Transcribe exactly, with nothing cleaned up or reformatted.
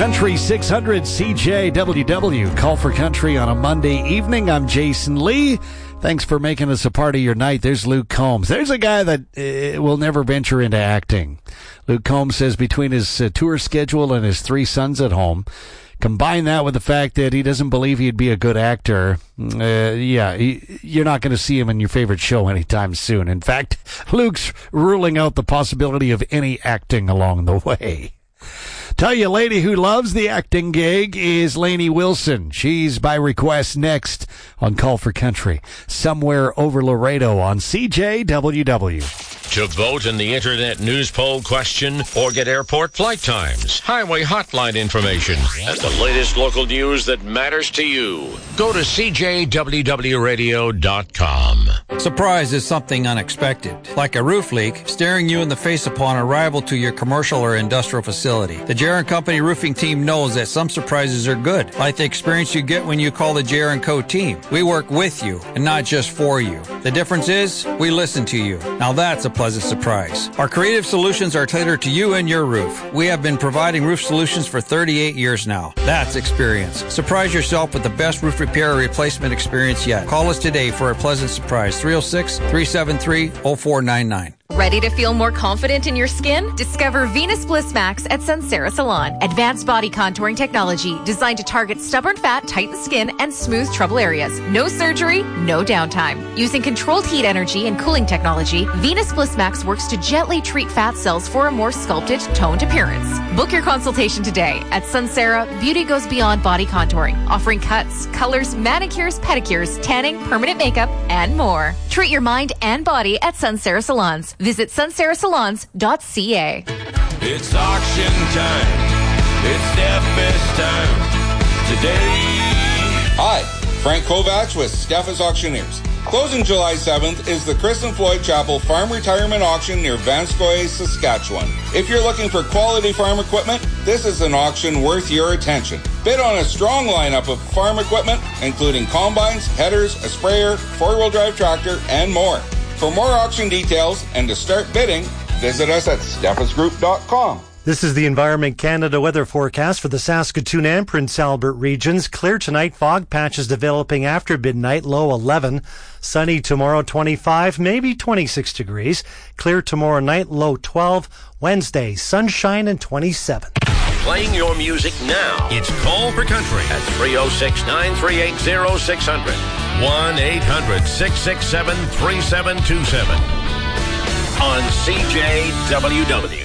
Country six hundred C J W W. Call for Country on a Monday evening. I'm Jason Lee. Thanks for making us a part of your night. There's Luke Combs. There's a guy that uh, will never venture into acting. Luke Combs says between his uh, tour schedule and his three sons at home, combine that with the fact that he doesn't believe he'd be a good actor, uh, yeah, he, you're not going to see him in your favorite show anytime soon. In fact, Luke's ruling out the possibility of any acting along the way. Tell you, a lady who loves the acting gig is Lainey Wilson. She's by request next on Call for Country, somewhere over Laredo on C J W W. To vote in the Internet News Poll question or get airport flight times, highway hotline information, and the latest local news that matters to you, go to C J W W radio dot com. Surprise is something unexpected, like a roof leak staring you in the face upon arrival to your commercial or industrial facility. The J R and Company roofing team knows that some surprises are good, like the experience you get when you call the J R and Co team. We work with you and not just for you. The difference is we listen to you. Now that's a pleasant surprise. Our creative solutions are tailored to you and your roof. We have been providing roof solutions for thirty-eight years now. That's experience. Surprise yourself with the best roof repair or replacement experience yet. Call us today for a pleasant surprise. three oh six, three seven three, oh four nine nine. Ready to feel more confident in your skin? Discover Venus Bliss Max at Sunsera Salon. Advanced body contouring technology designed to target stubborn fat, tighten skin, and smooth trouble areas. No surgery, no downtime. Using controlled heat energy and cooling technology, Venus Bliss Max works to gently treat fat cells for a more sculpted, toned appearance. Book your consultation today. At Sunsera, beauty goes beyond body contouring, offering cuts, colors, manicures, pedicures, tanning, permanent makeup, and more. Treat your mind and body at Sunsera Salons. Visit sunsera salons dot c a. It's auction time. It's Steffes time today. Hi, Frank Kovacs with Steffes Auctioneers. Closing July seventh is the Chris and Floyd Chapel Farm Retirement Auction near Vanscoy, Saskatchewan. If you're looking for quality farm equipment, this is an auction worth your attention. Bid on a strong lineup of farm equipment, including combines, headers, a sprayer, four-wheel drive tractor, and more. For more auction details and to start bidding, visit us at steffes group dot com. This is the Environment Canada weather forecast for the Saskatoon and Prince Albert regions. Clear tonight, fog patches developing after midnight, low eleven. Sunny tomorrow, twenty-five, maybe twenty-six degrees. Clear tomorrow night, low twelve. Wednesday, sunshine and twenty-seven. Playing your music now. It's Call for Country at three oh six, nine three eight, oh six hundred. one eight hundred, six six seven, three seven two seven. On C J W W.